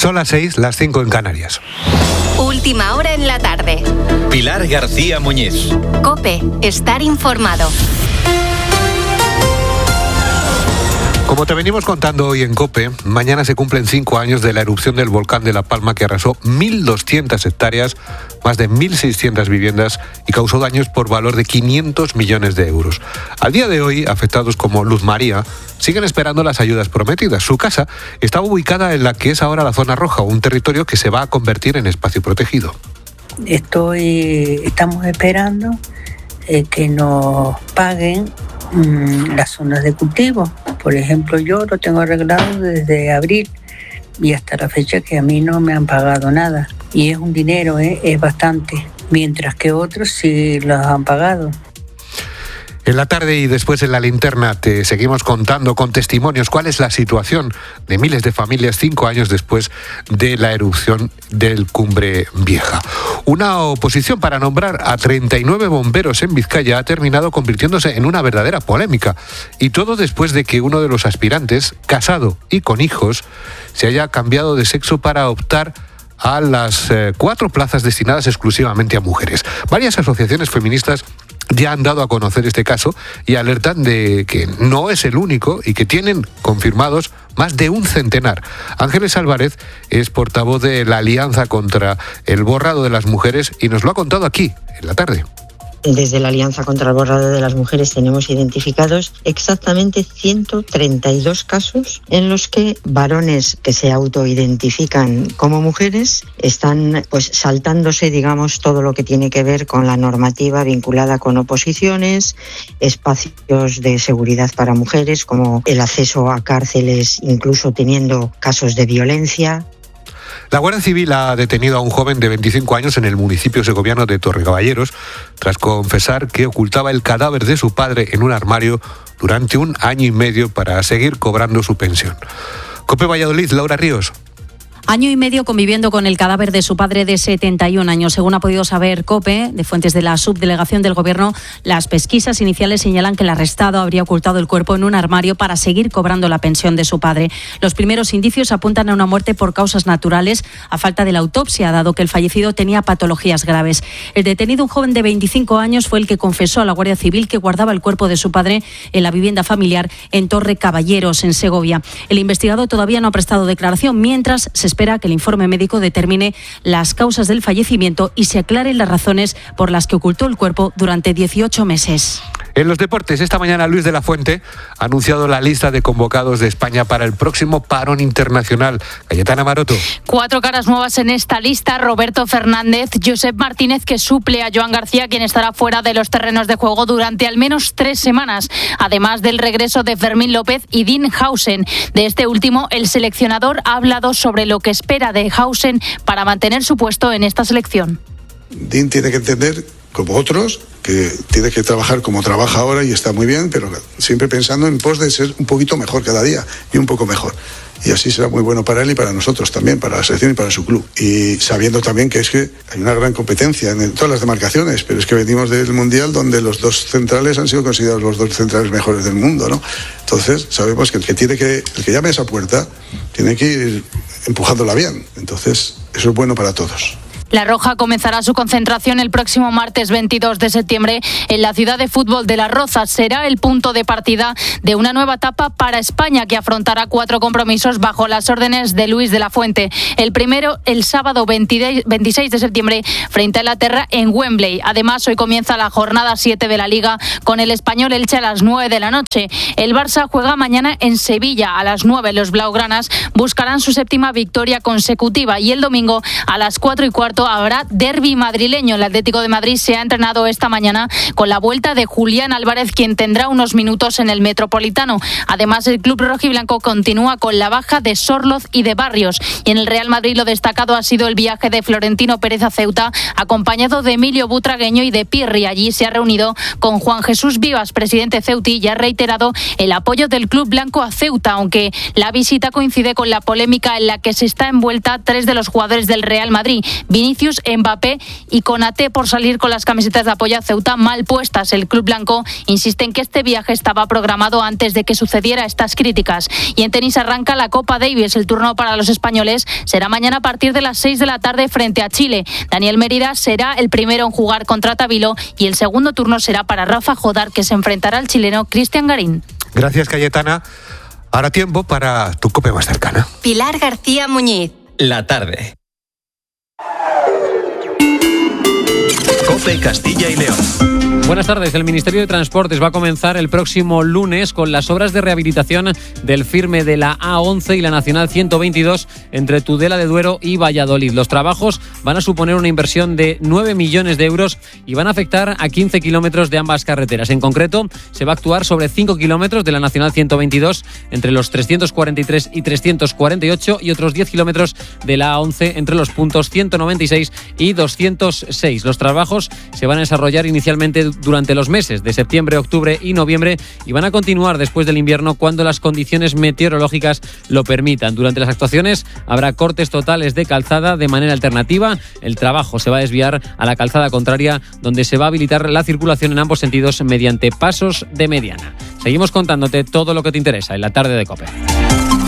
Son las 6, las 5 en Canarias. Última hora en la tarde. Pilar García Muñiz. COPE, estar informado. Como te venimos contando hoy en COPE, mañana se cumplen 5 años de la erupción del volcán de La Palma, que arrasó 1.200 hectáreas, más de 1.600 viviendas y causó daños por valor de 500 millones de euros. Al día de hoy, afectados como Luz María siguen esperando las ayudas prometidas. Su casa estaba ubicada en la que es ahora la zona roja, un territorio que se va a convertir en espacio protegido. Estamos esperando que nos paguen las zonas de cultivo. Por ejemplo, yo lo tengo arreglado desde abril y hasta la fecha que a mí no me han pagado nada. Y es un dinero, es bastante, mientras que otros sí los han pagado. En la tarde y después en la linterna te seguimos contando con testimonios cuál es la situación de miles de familias 5 años después de la erupción del Cumbre Vieja. Una oposición para nombrar a 39 bomberos en Vizcaya ha terminado convirtiéndose en una verdadera polémica. Y todo después de que uno de los aspirantes, casado y con hijos, se haya cambiado de sexo para optar a las 4 plazas destinadas exclusivamente a mujeres. Varias asociaciones feministas ya han dado a conocer este caso y alertan de que no es el único y que tienen confirmados más de un centenar. Ángeles Álvarez es portavoz de la Alianza contra el Borrado de las Mujeres y nos lo ha contado aquí, en la tarde. Desde la Alianza contra el Borrado de las Mujeres tenemos identificados exactamente 132 casos en los que varones que se autoidentifican como mujeres están saltándose, digamos, todo lo que tiene que ver con la normativa vinculada con oposiciones, espacios de seguridad para mujeres, como el acceso a cárceles, incluso teniendo casos de violencia. La Guardia Civil ha detenido a un joven de 25 años en el municipio segoviano de Torrecaballeros tras confesar que ocultaba el cadáver de su padre en un armario durante 1 año y medio para seguir cobrando su pensión. COPE Valladolid, Laura Ríos. Año y medio conviviendo con el cadáver de su padre de 71 años. Según ha podido saber COPE, de fuentes de la subdelegación del Gobierno, las pesquisas iniciales señalan que el arrestado habría ocultado el cuerpo en un armario para seguir cobrando la pensión de su padre. Los primeros indicios apuntan a una muerte por causas naturales, a falta de la autopsia, dado que el fallecido tenía patologías graves. El detenido, un joven de 25 años, fue el que confesó a la Guardia Civil que guardaba el cuerpo de su padre en la vivienda familiar en Torrecaballeros, en Segovia. El investigado todavía no ha prestado declaración, mientras se espera que el informe médico determine las causas del fallecimiento y se aclaren las razones por las que ocultó el cuerpo durante 18 meses. En los deportes, esta mañana Luis de la Fuente ha anunciado la lista de convocados de España para el próximo parón internacional. Cayetana Maroto. 4 caras nuevas en esta lista: Roberto Fernández, Josep Martínez, que suple a Joan García, quien estará fuera de los terrenos de juego durante al menos 3 semanas, además del regreso de Fermín López y Dean Howson. De este último, el seleccionador ha hablado sobre lo que espera de Howson para mantener su puesto en esta selección. Dean tiene que entender, como otros, que tiene que trabajar como trabaja ahora y está muy bien, pero siempre pensando en pos de ser un poquito mejor cada día y un poco mejor. Y así será muy bueno para él y para nosotros también, para la selección y para su club. Y sabiendo también que es que hay una gran competencia en todas las demarcaciones, pero es que venimos del Mundial donde los 2 centrales han sido considerados los 2 centrales mejores del mundo, ¿no? Entonces sabemos que el que llame a esa puerta tiene que ir empujándola bien. Entonces eso es bueno para todos. La Roja comenzará su concentración el próximo martes 22 de septiembre en la ciudad de fútbol de Las Rozas. Será el punto de partida de una nueva etapa para España, que afrontará 4 compromisos bajo las órdenes de Luis de la Fuente. El primero, el sábado 26 de septiembre, frente a Inglaterra en Wembley. Además, hoy comienza la jornada 7 de la Liga con el Español Elche a las 9 de la noche. El Barça juega mañana en Sevilla a las 9. Los blaugranas buscarán su 7ª victoria consecutiva, y el domingo a las 4:15 habrá derbi madrileño. El Atlético de Madrid se ha entrenado esta mañana con la vuelta de Julián Álvarez, quien tendrá unos minutos en el Metropolitano. Además, el club rojiblanco continúa con la baja de Sorloz y de Barrios. Y en el Real Madrid lo destacado ha sido el viaje de Florentino Pérez a Ceuta, acompañado de Emilio Butragueño y de Pirri. Allí se ha reunido con Juan Jesús Vivas, presidente ceutí, y ha reiterado el apoyo del club blanco a Ceuta, aunque la visita coincide con la polémica en la que se está envuelta 3 de los jugadores del Real Madrid. Vinicius, Mbappé y Konaté por salir con las camisetas de apoyo a Ceuta mal puestas. El club blanco insiste en que este viaje estaba programado antes de que sucediera estas críticas. Y en tenis arranca la Copa Davis. El turno para los españoles será mañana a partir de las 6 de la tarde frente a Chile. Daniel Mérida será el primero en jugar contra Tabilo y el segundo turno será para Rafa Jodar, que se enfrentará al chileno Cristian Garín. Gracias, Cayetana. Ahora tiempo para tu COPE más cercana. Pilar García Muñiz. La tarde. COPE Castilla y León. Buenas tardes. El Ministerio de Transportes va a comenzar el próximo lunes con las obras de rehabilitación del firme de la A11 y la Nacional 122 entre Tudela de Duero y Valladolid. Los trabajos van a suponer una inversión de 9 millones de euros y van a afectar a 15 kilómetros de ambas carreteras. En concreto, se va a actuar sobre 5 kilómetros de la Nacional 122 entre los 343 y 348 y otros 10 kilómetros de la A11 entre los puntos 196 y 206. Los trabajos se van a desarrollar inicialmente durante los meses de septiembre, octubre y noviembre y van a continuar después del invierno cuando las condiciones meteorológicas lo permitan. Durante las actuaciones habrá cortes totales de calzada de manera alternativa. El trabajo se va a desviar a la calzada contraria, donde se va a habilitar la circulación en ambos sentidos mediante pasos de mediana. Seguimos contándote todo lo que te interesa en la tarde de COPE.